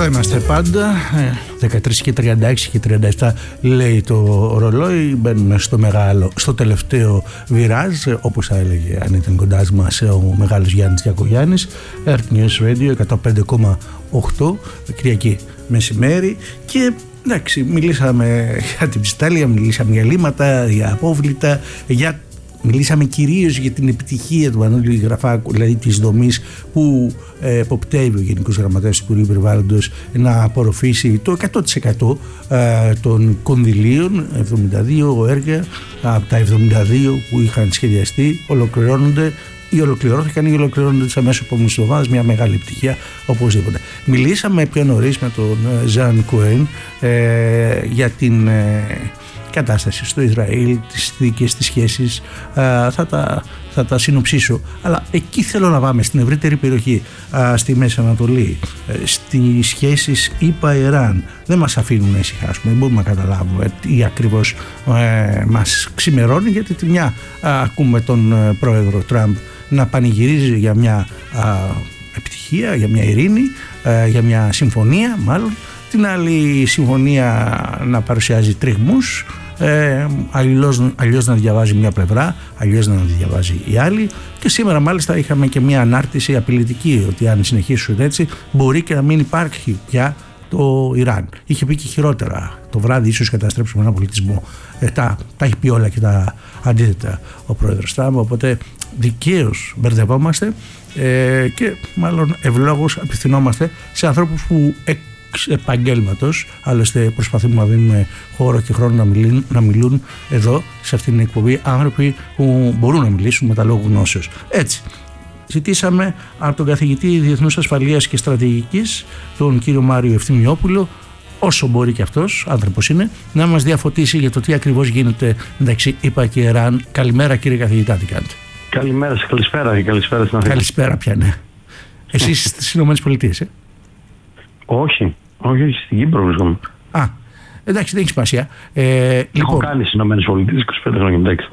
Εδώ είμαστε πάντα, 13 και 36 και 37 λέει το ρολόι. Μπαίνουμε στο τελευταίο βιράζ, όπως θα έλεγε αν ήταν κοντά μας ο μεγάλος Γιάννης Διακογιάννης. Earth News Radio 105,8 Κυριακή μεσημέρι. Και εντάξει, μιλήσαμε για την ψιτάλια, μιλήσαμε για λύματα, για απόβλητα, μιλήσαμε κυρίως για την επιτυχία του Μανώλη Γραφάκου, δηλαδή της δομής που εποπτεύει ο Γενικός Γραμματέας του Υπουργείου Περιβάλλοντος να απορροφήσει το 100% των κονδυλίων. 72 έργα από τα 72 που είχαν σχεδιαστεί ολοκληρώνονται ή ολοκληρώθηκαν ή ολοκληρώνονται τις αμέσως επόμενες εβδομάδες. Μια μεγάλη επιτυχία οπωσδήποτε. Μιλήσαμε πιο νωρίς με τον Ζαν Κουέν για την κατάσταση στο Ισραήλ, τις θήκες, τις σχέσεις, θα τα συνοψίσω, αλλά εκεί θέλω να πάμε, στην ευρύτερη περιοχή, στη Μέση Ανατολή, στις σχέσεις ΗΠΑ-Ιράν. Δεν μας αφήνουν να ησυχάσουμε, δεν μπορούμε να καταλάβουμε τι ακριβώς μας ξημερώνει, γιατί τη μια ακούμε τον πρόεδρο Τραμπ να πανηγυρίζει για μια επιτυχία, για μια ειρήνη, για μια συμφωνία μάλλον, την άλλη συμφωνία να παρουσιάζει τριγμούς, αλλιώς να διαβάζει μια πλευρά, αλλιώς να διαβάζει η άλλη. Και σήμερα μάλιστα είχαμε και μια ανάρτηση απειλητική ότι αν συνεχίσουν έτσι μπορεί και να μην υπάρχει πια το Ιράν. Είχε πει και χειρότερα, το βράδυ ίσως καταστρέψουμε έναν πολιτισμό. Τα έχει πει όλα και τα αντίθετα ο πρόεδρος Τραμπ, οπότε δικαίως μπερδευόμαστε και μάλλον ευλόγως απευθυνόμαστε σε ανθρώπους που επαγγέλματος, άλλωστε προσπαθούμε να δίνουμε χώρο και χρόνο να μιλούν εδώ σε αυτήν την εκπομπή άνθρωποι που μπορούν να μιλήσουν με τα λόγου γνώσεως. Έτσι ζητήσαμε από τον καθηγητή Διεθνούς Ασφαλείας και Στρατηγικής, τον κύριο Μάριο Ευθυμιόπουλο, όσο μπορεί και αυτός, άνθρωπος είναι, να μας διαφωτίσει για το τι ακριβώς γίνεται μεταξύ ΗΠΑ και Ιράν. Καλημέρα κύριε καθηγητά, τι κάνετε? Καλημέρα σας, καλησπέρα και καλησπέρα στην Αθήνα. Καλησπέρα πια, ναι. Εσείς στις ΗΠΑ? Όχι, στην Κύπρο βρίσκομαι. Εντάξει, δεν έχει σημασία. Έχω κάνει στις ΗΠΑ 25 χρόνια, εντάξει.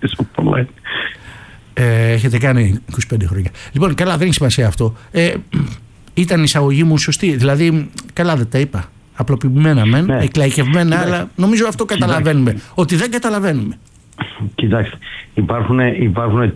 Έχετε κάνει 25 χρόνια. Λοιπόν, καλά, δεν έχει σημασία αυτό. Ήταν η εισαγωγή μου σωστή, δηλαδή, καλά δεν τα είπα. Απλοποιημένα μεν, ναι. Εκλαϊκευμένα, αλλά νομίζω αυτό καταλαβαίνουμε. Ότι δεν καταλαβαίνουμε. Κοιτάξτε, υπάρχουν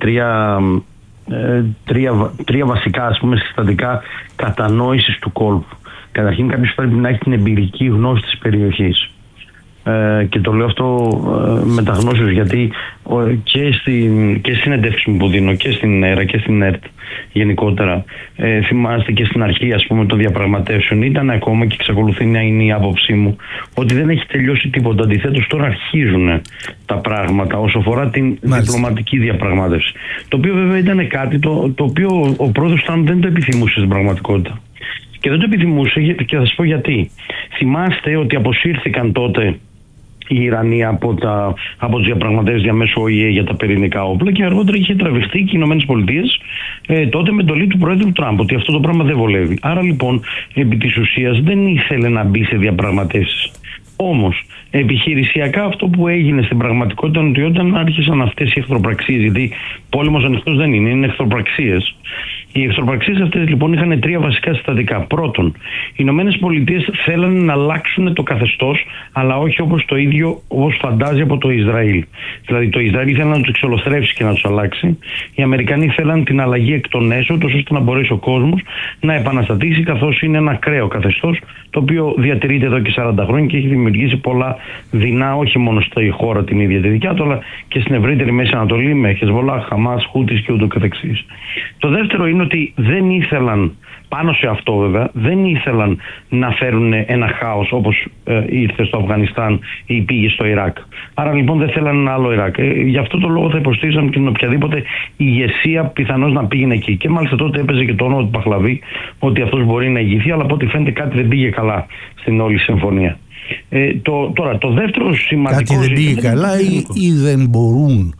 τρία βασικά, ας πούμε, συστατικά κατανόησης του κόλπου. Καταρχήν, κάποιος πρέπει να έχει την εμπειρική γνώση της περιοχής. Και το λέω αυτό μεταγνώσεως, γιατί και στην συνεντεύξη που δίνω και στην ΕΡΑ και στην ΕΡΤ γενικότερα, θυμάστε και στην αρχή, ας πούμε, των διαπραγματεύσεων ήταν ακόμα και εξακολουθεί να είναι η άποψή μου ότι δεν έχει τελειώσει τίποτα. Αντιθέτως, τώρα αρχίζουν τα πράγματα όσο αφορά την διπλωματική διαπραγμάτευση. Το οποίο βέβαια ήταν κάτι το οποίο ο πρόεδρος Τραμπ δεν το επιθυμούσε στην πραγματικότητα. Και δεν το επιθυμούσε και θα σας πω γιατί. Θυμάστε ότι αποσύρθηκαν τότε οι Ιρανοί από τις διαπραγματεύσεις διαμέσου ΟΗΕ για τα πυρηνικά όπλα και αργότερα είχε τραβηχτεί και οι ΗΠΑ τότε με εντολή του πρόεδρου Τραμπ ότι αυτό το πράγμα δεν βολεύει. Άρα λοιπόν επί της ουσίας δεν ήθελε να μπει σε διαπραγματεύσεις. Όμως επιχειρησιακά αυτό που έγινε στην πραγματικότητα είναι ότι όταν άρχισαν αυτές οι εχθροπραξίες, γιατί πόλεμος ανοιχτός δεν είναι εχθροπραξίες. Οι εχθροπραξίες αυτές λοιπόν είχαν τρία βασικά συστατικά. Πρώτον, οι Ηνωμένες Πολιτείες θέλανε να αλλάξουν το καθεστώς, αλλά όχι όπως φαντάζει από το Ισραήλ. Δηλαδή το Ισραήλ ήθελε να τους εξολοθρεύσει και να τους αλλάξει. Οι Αμερικανοί θέλαν την αλλαγή εκ των έσω, ώστε να μπορέσει ο κόσμος να επαναστατήσει, καθώς είναι ένα ακραίο καθεστώς, το οποίο διατηρείται εδώ και 40 χρόνια και έχει δημιουργήσει πολλά δεινά, όχι μόνο στη χώρα την ίδια τη δικιά του, αλλά και στην ευρύτερη Μέση Ανατολή με Χεσβολάχ, Χαμάς, Χούτις και ούτω καθεξής. Το δεύτερο είναι ότι δεν ήθελαν, πάνω σε αυτό βέβαια, δεν ήθελαν να φέρουν ένα χάος όπως ήρθε στο Αφγανιστάν ή πήγε στο Ιράκ. Άρα λοιπόν δεν θέλαν ένα άλλο Ιράκ. Γι' αυτό το λόγο θα υποστήριζαν και την οποιαδήποτε ηγεσία πιθανώς να πήγαινε εκεί. Και μάλιστα τότε έπαιζε και το όνομα του Παχλαβή, ότι αυτός μπορεί να ηγηθεί, αλλά από ό,τι φαίνεται κάτι δεν πήγε καλά στην όλη συμφωνία. Τώρα, το δεύτερο σημαντικό... Κάτι δεν πήγε καλά ή δεν μπορούν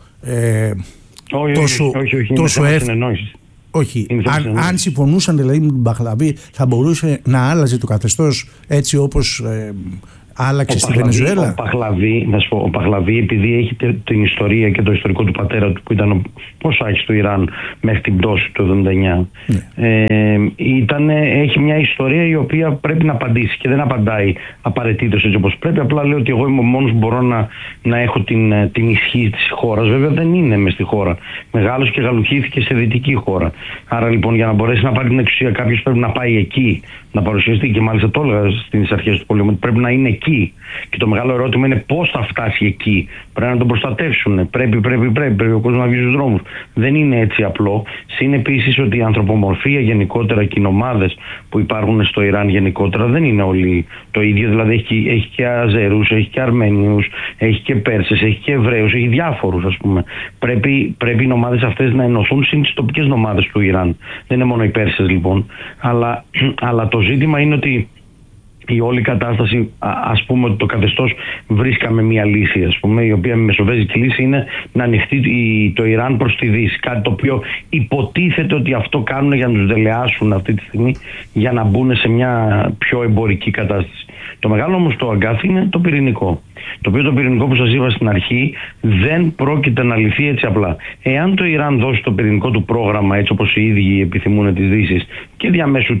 τόσο εύκολα. Όχι, αν συμφωνούσαν δηλαδή με τον Παχλαβή, θα μπορούσε να άλλαζε το καθεστώς έτσι όπως άλλαξε στη Βενεζουέλα. Ο Παχλαβί, επειδή έχει την ιστορία και το ιστορικό του πατέρα του, που ήταν ο Μοσάχης του Ιράν μέχρι την πτώση του 1979, έχει μια ιστορία η οποία πρέπει να απαντήσει και δεν απαντάει απαραίτητος έτσι όπως πρέπει. Απλά λέει ότι εγώ είμαι ο μόνος που μπορώ να έχω την ισχύ της χώρας. Βέβαια δεν είναι μες στη χώρα. Μεγάλος και γαλουχήθηκε σε δυτική χώρα. Άρα λοιπόν, για να μπορέσει να πάρει την εξουσία, κάποιος πρέπει να πάει εκεί, να παρουσιαστεί, και μάλιστα το έλεγα στις αρχές του πολέμου, πρέπει να είναι εκεί. Και το μεγάλο ερώτημα είναι πώς θα φτάσει εκεί. Πρέπει να τον προστατεύσουν. Πρέπει ο κόσμος να βγει στους δρόμους. Δεν είναι έτσι απλό. Είναι επίσης ότι η ανθρωπομορφία γενικότερα και οι ομάδες που υπάρχουν στο Ιράν γενικότερα δεν είναι όλοι το ίδιο. Δηλαδή έχει και Αζερούς, έχει και Αρμένιους, έχει και Πέρσες, έχει και Εβραίους, έχει διάφορους, ας πούμε. Πρέπει οι ομάδες αυτές να ενωθούν συν τις τοπικές ομάδες του Ιράν. Δεν είναι μόνο οι Πέρσες λοιπόν. Αλλά το ζήτημα είναι ότι η όλη κατάσταση, ας πούμε ότι το καθεστώς βρίσκαμε μια λύση, ας πούμε, η οποία μεσοβέζικη λύση είναι να ανοιχτεί το Ιράν προς τη Δύση. Κάτι το οποίο υποτίθεται ότι αυτό κάνουν για να τους δελεάσουν αυτή τη στιγμή, για να μπουν σε μια πιο εμπορική κατάσταση. Το μεγάλο όμως το αγκάθι είναι το πυρηνικό. Το οποίο το πυρηνικό, που σας είπα στην αρχή, δεν πρόκειται να λυθεί έτσι απλά. Εάν το Ιράν δώσει το πυρηνικό του πρόγραμμα έτσι όπως οι ίδιοι επιθυμούν της Δύσης και διαμέσου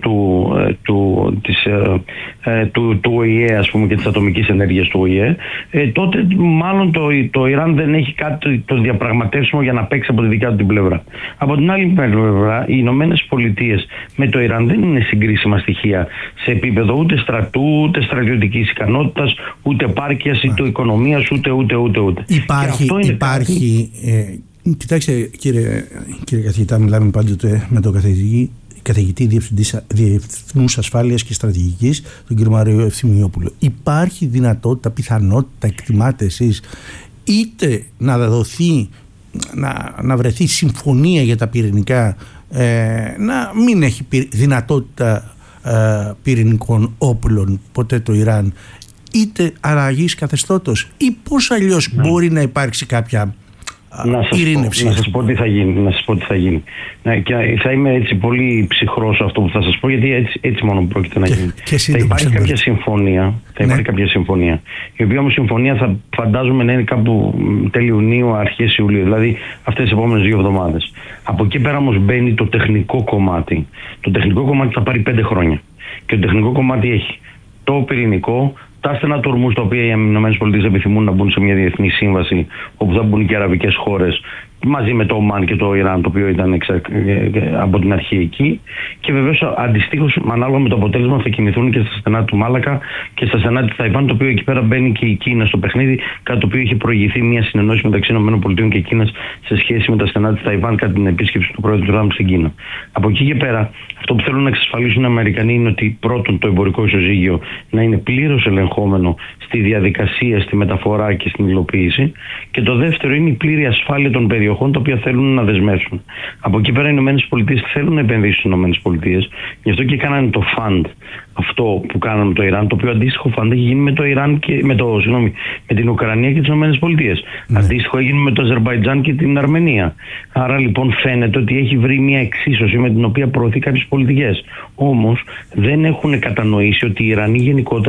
του ΟΗΕ, ας πούμε, και της ατομικής ενέργειας του ΟΗΕ, τότε μάλλον το Ιράν δεν έχει κάτι το διαπραγματεύσιμο για να παίξει από τη δικιά του την πλευρά. Από την άλλη πλευρά, οι Ηνωμένες Πολιτείες με το Ιράν δεν είναι συγκρίσιμα στοιχεία σε επίπεδο ούτε στρατού, ούτε στρατιωτικής ικανότητας, ούτε επάρκειας, ούτε οικονομίας, ούτε. Υπάρχει κοιτάξτε κύριε καθηγητά, μιλάμε πάντοτε με τον καθηγητή Διεθνούς Ασφάλειας και Στρατηγικής, τον κύριο Μάριο Ευθυμιόπουλο. Υπάρχει δυνατότητα, πιθανότητα, εκτιμάτε εσείς, είτε να δοθεί, να βρεθεί συμφωνία για τα πυρηνικά, να μην έχει δυνατότητα πυρηνικών όπλων ποτέ το Ιράν, είτε αλλαγής καθεστώτος, ή πώς αλλιώς μπορεί να υπάρξει κάποια ειρήνευση? Να σας πω τι θα γίνει. Και θα είμαι έτσι πολύ ψυχρός αυτό που θα σας πω, γιατί έτσι μόνο πρόκειται να γίνει. Θα υπάρχει κάποια συμφωνία. Κάποια συμφωνία. Η οποία όμως συμφωνία θα φαντάζομαι να είναι κάπου τέλη Ιουνίου, αρχές Ιουλίου, δηλαδή αυτές τις επόμενες 2 εβδομάδες. Από εκεί πέρα όμως μπαίνει το τεχνικό κομμάτι. Το τεχνικό κομμάτι θα πάρει 5 χρόνια. Και το τεχνικό κομμάτι έχει το πυρηνικό, τα στενά του ορμού, τα οποία οι ΗΠΑ επιθυμούν να μπουν σε μια διεθνή σύμβαση, όπου θα μπουν και οι αραβικές χώρες, μαζί με το Ομάν και το Ιράν, το οποίο ήταν από την αρχή εκεί. Και βεβαίως αντιστοίχως, ανάλογα με το αποτέλεσμα, θα κινηθούν και στα στενά του Μάλακα και στα στενά της Ταϊβάν, το οποίο εκεί πέρα μπαίνει και η Κίνα στο παιχνίδι, κάτι το οποίο έχει προηγηθεί μια συνεννόηση μεταξύ ΗΠΑ και Κίνας σε σχέση με τα στενά της Ταϊβάν κατά την επίσκεψη του πρόεδρου Τραμπ στην Κίνα. Από εκεί και πέρα, αυτό που θέλουν να εξασφαλίσουν οι Αμερικανοί είναι ότι πρώτον το εμπορικό ισοζύγιο να είναι πλήρως ελεγχόμενο στη διαδικασία, στη μεταφορά και στην υλοποίηση. Και το δεύτερο είναι η πλήρη ασφάλεια των περιοχών τα οποία θέλουν να δεσμεύσουν. Από εκεί πέρα οι ΗΠΑ θέλουν να επενδύσουν στις ΗΠΑ, γι' αυτό και κάνανε το fund αυτό που κάνανε με το Ιράν, το οποίο αντίστοιχο fund έχει γίνει με το Ιράν και με την Ουκρανία και τις ΗΠΑ. Αντίστοιχο έγινε με το Αζερμπαϊτζάν και την Αρμενία. Άρα λοιπόν φαίνεται ότι έχει βρει μια εξίσωση με την οποία προωθεί κάποιες πολιτικές. Όμως δεν έχουν κατανοήσει ότι οι Ιρανοί γενικότερα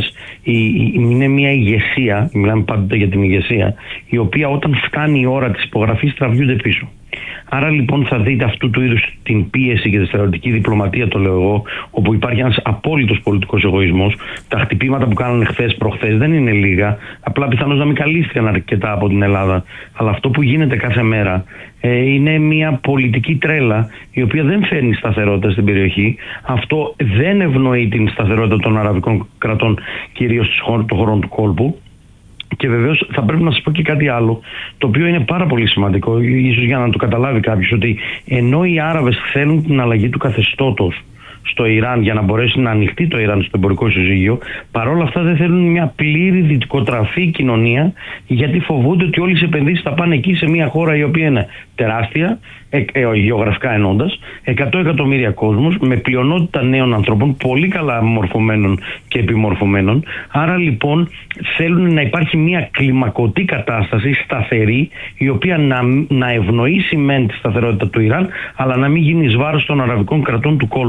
είναι μια ηγεσία, μιλάμε πάντοτε για την ηγεσία, η οποία όταν φτάνει η ώρα της υπογραφής τραβιούνται πίσω. Άρα λοιπόν θα δείτε αυτού του είδους την πίεση και τη στρατιωτική διπλωματία, το λέω εγώ, όπου υπάρχει ένας απόλυτος πολιτικός εγωισμός. Τα χτυπήματα που κάνανε χθες-προχθές δεν είναι λίγα, απλά πιθανώς να μην καλύφθηκαν αρκετά από την Ελλάδα. Αλλά αυτό που γίνεται κάθε μέρα είναι μια πολιτική τρέλα, η οποία δεν φέρνει σταθερότητα στην περιοχή. Αυτό δεν ευνοεί την σταθερότητα των αραβικών κρατών, κυρίως των χωρών του κόλπου. Και βεβαίως θα πρέπει να σας πω και κάτι άλλο, το οποίο είναι πάρα πολύ σημαντικό, ίσως για να το καταλάβει κάποιος, ότι ενώ οι Άραβες θέλουν την αλλαγή του καθεστώτος στο Ιράν για να μπορέσει να ανοιχτεί το Ιράν στο εμπορικό ισοζύγιο, παρόλα αυτά δεν θέλουν μια πλήρη δυτικοτραφή κοινωνία, γιατί φοβούνται ότι όλες οι επενδύσεις θα πάνε εκεί, σε μια χώρα η οποία είναι τεράστια, γεωγραφικά ενώντας, 100 εκατομμύρια κόσμος, με πλειονότητα νέων ανθρώπων, πολύ καλά μορφωμένων και επιμορφωμένων. Άρα λοιπόν θέλουν να υπάρχει μια κλιμακωτή κατάσταση, σταθερή, η οποία να ευνοήσει μεν τη σταθερότητα του Ιράν, αλλά να μην γίνει εις βάρος των αραβικών κρατών του κόλπου.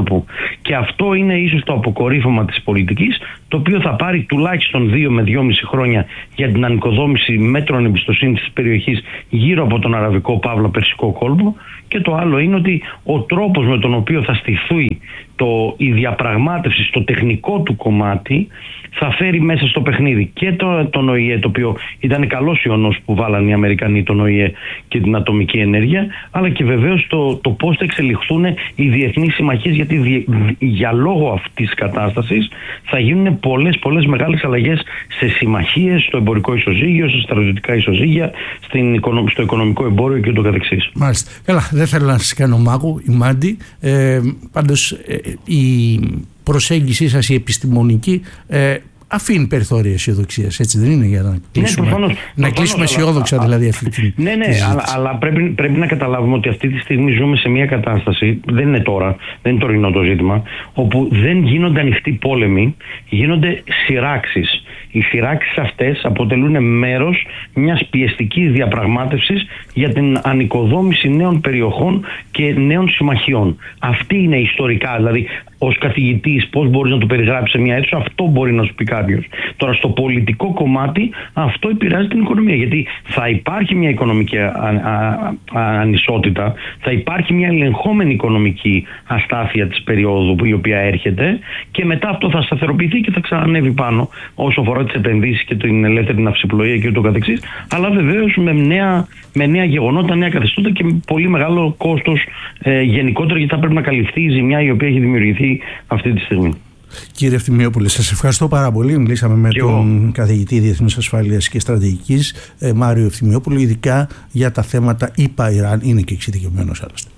Και αυτό είναι ίσως το αποκορύφωμα της πολιτικής, το οποίο θα πάρει τουλάχιστον 2 με 2,5 χρόνια για την ανοικοδόμηση μέτρων εμπιστοσύνης της περιοχής γύρω από τον αραβικό παύλα περσικό κόλπο. Και το άλλο είναι ότι ο τρόπος με τον οποίο θα στηθεί η διαπραγμάτευση στο τεχνικό του κομμάτι θα φέρει μέσα στο παιχνίδι και τον ΟΗΕ, το οποίο ήταν καλός ιονός που βάλανε οι Αμερικανοί, τον ΟΗΕ και την ατομική ενέργεια, αλλά και βεβαίως το πώς θα εξελιχθούν οι διεθνείς συμμαχίες, γιατί για λόγω αυτής της κατάστασης θα γίνουν πολλές μεγάλες αλλαγές σε συμμαχίες, στο εμπορικό ισοζύγιο, σε στρατιωτικά ισοζύγια, στο οικονομικό εμπόριο και ούτω καθεξής. Μάλιστα. Καλά, δεν θέλω να σας κάνω μάγο ή μάντι. Πάντως η προσέγγιση σας η επιστημονική αφήνει περιθώρια αισιοδοξίας, έτσι δεν είναι, για να κλείσουμε, να κλείσουμε αισιόδοξα δηλαδή αυτή τη Ναι, αλλά πρέπει να καταλάβουμε ότι αυτή τη στιγμή ζούμε σε μια κατάσταση, δεν είναι τώρα, δεν είναι τωρινό το ζήτημα, όπου δεν γίνονται ανοιχτοί πόλεμοι, γίνονται σειράξεις. Οι σειράξεις αυτές αποτελούν μέρος μιας πιεστικής διαπραγμάτευσης για την ανοικοδόμηση νέων περιοχών και νέων συμμαχιών. Αυτή είναι ιστορικά, δηλαδή ως καθηγητής πώς μπορείς να το περιγράψεις σε μια αίθουσα, αυτό μπορεί να σου πει κάποιος. Τώρα στο πολιτικό κομμάτι αυτό επηρεάζει την οικονομία, γιατί θα υπάρχει μια οικονομική ανισότητα, θα υπάρχει μια ελεγχόμενη οικονομική αστάθεια της περίοδου η οποία έρχεται, και μετά αυτό θα σταθεροποιηθεί και θα ξανανεύει πάνω όσο αφορά τις επενδύσεις και την ελεύθερη ναυσιπλοεία και ούτω καθεξής, αλλά βεβαίως με νέα γεγονότα, νέα καθεστώτα και πολύ μεγάλο κόστος γενικότερα, γιατί θα πρέπει να καλυφθεί η ζημιά η οποία έχει δημιουργηθεί αυτή τη στιγμή. Κύριε Ευθυμιόπουλε, σας ευχαριστώ πάρα πολύ. Μιλήσαμε με τον καθηγητή Διεθνούς Ασφάλειας και Στρατηγικής Μάριο Ευθυμιόπουλο, ειδικά για τα θέματα ΗΠΑ-Ιράν. Είναι και εξειδικευμένος άλλωστε.